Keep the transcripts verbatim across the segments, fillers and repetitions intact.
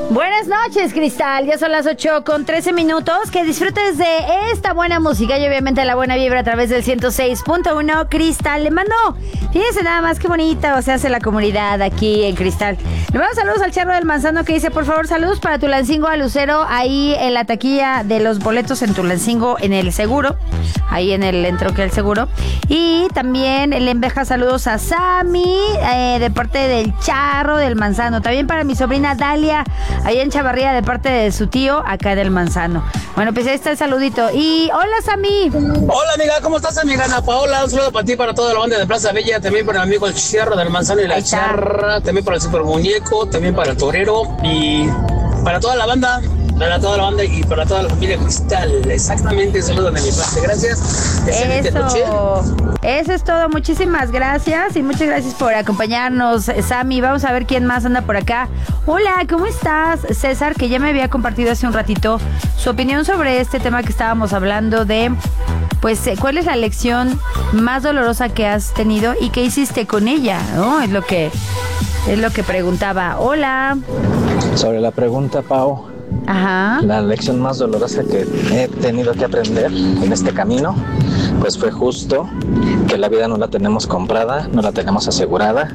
Buenas noches, Cristal. Ya son las ocho con trece minutos. Que disfrutes de esta buena música y obviamente la buena vibra a través del ciento seis punto uno. Cristal le mando. Fíjense nada más qué bonita se hace la comunidad aquí en Cristal. Le mando saludos al Charro del Manzano que dice, por favor, saludos para Tulancingo a Lucero, ahí en la taquilla de los boletos en Tulancingo, en el seguro, ahí en el entroque del seguro. Y también le enveja saludos a Sammy, eh, de parte del Charro del Manzano. También para mi sobrina Dalia, allá en Chavarría, de parte de su tío, acá del Manzano. Bueno, pues ahí está el saludito. Y hola, Sammy. Hola, amiga, ¿cómo estás, amiga Ana Paola? Un saludo para ti, para toda la banda de Plaza Bella, también para mi amigo el Charro del Manzano y la Charra, también para el Super Muñeco, también para el Torero y para toda la banda, para toda la banda y para toda la familia Cristal. Exactamente, saludos de mi parte. Gracias. Excelente noche. Eso es todo. Muchísimas gracias y muchas gracias por acompañarnos, Sammy. Vamos a ver quién más anda por acá. Hola, ¿cómo estás? César, que ya me había compartido hace un ratito su opinión sobre este tema que estábamos hablando de, pues, ¿cuál es la lección más dolorosa que has tenido y qué hiciste con ella? ¿No? Es lo que, es lo que preguntaba. Hola. Sobre la pregunta, Pau. Ajá. La lección más dolorosa que he tenido que aprender en este camino, pues fue justo que la vida no la tenemos comprada, no la tenemos asegurada.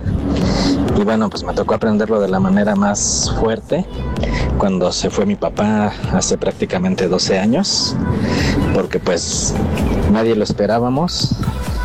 Y bueno, pues me tocó aprenderlo de la manera más fuerte cuando se fue mi papá hace prácticamente doce años, porque pues nadie lo esperábamos.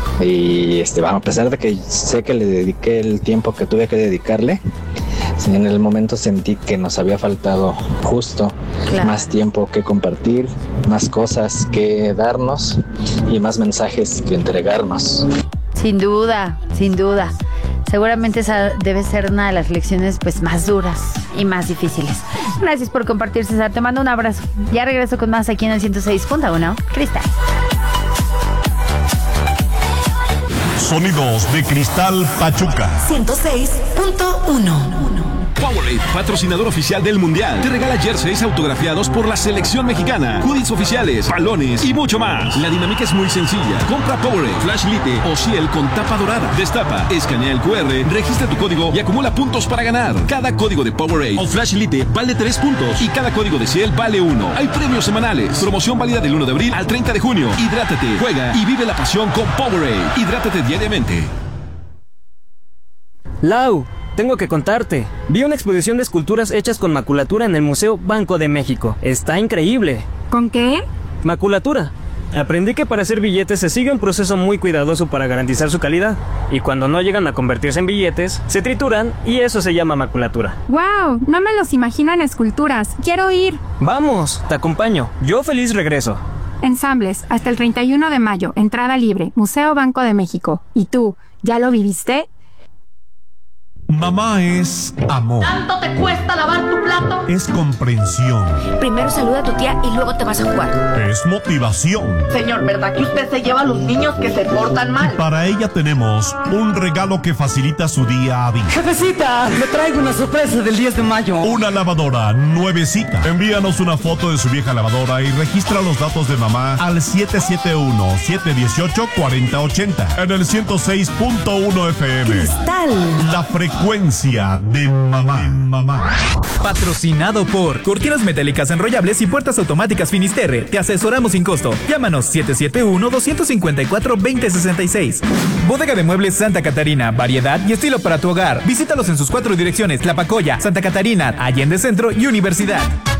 Y este, a pesar de que sé que le dediqué el tiempo que tuve que dedicarle, en el momento sentí que nos había faltado justo claro. más tiempo que compartir, más cosas que darnos y más mensajes que entregarnos. Sin duda, sin duda. Seguramente esa debe ser una de las lecciones pues más duras y más difíciles. Gracias por compartir, César. Te mando un abrazo. Ya regreso con más aquí en el ciento seis punto uno. Cristal. Sonidos de Cristal Pachuca. ciento seis punto uno. Powerade, patrocinador oficial del Mundial, te regala jerseys autografiados por la selección mexicana, hoodies oficiales, balones y mucho más. La dinámica es muy sencilla. Compra Powerade, Flash Lite o Ciel con tapa dorada. Destapa, escanea el cu erre, registra tu código y acumula puntos para ganar. Cada código de Powerade o Flash Lite vale tres puntos y cada código de Ciel vale uno. Hay premios semanales. Promoción válida del uno de abril al treinta de junio. Hidrátate, juega y vive la pasión con Powerade. Hidrátate diariamente. Lau, tengo que contarte. Vi una exposición de esculturas hechas con maculatura en el Museo Banco de México. Está increíble. ¿Con qué? Maculatura. Aprendí que para hacer billetes se sigue un proceso muy cuidadoso para garantizar su calidad. Y cuando no llegan a convertirse en billetes, se trituran y eso se llama maculatura. ¡Wow! No me los imagino en esculturas. ¡Quiero ir! Vamos, te acompaño. Yo feliz regreso. Ensambles, hasta el treinta y uno de mayo. Entrada libre. Museo Banco de México. ¿Y tú, ya lo viviste? Mamá es amor. ¿Tanto te cuesta lavar tu plato? Es comprensión. Primero saluda a tu tía y luego te vas a jugar. Es motivación. Señor, ¿verdad que usted se lleva a los niños que se portan mal? Y para ella tenemos un regalo que facilita su día a día. Jefecita, le traigo una sorpresa del diez de mayo. Una lavadora nuevecita. Envíanos una foto de su vieja lavadora y registra los datos de mamá al siete siete uno, siete uno ocho, cuatro cero ocho cero en el ciento seis punto uno F M. Cristal. La frecuencia de mamá. de mamá. Patrocinado por Cortinas Metálicas Enrollables y Puertas Automáticas Finisterre. Te asesoramos sin costo. Llámanos siete siete uno, dos cinco cuatro, dos cero seis seis. Bodega de Muebles Santa Catarina. Variedad y estilo para tu hogar. Visítalos en sus cuatro direcciones: Tlapacoya, Santa Catarina, Allende Centro y Universidad.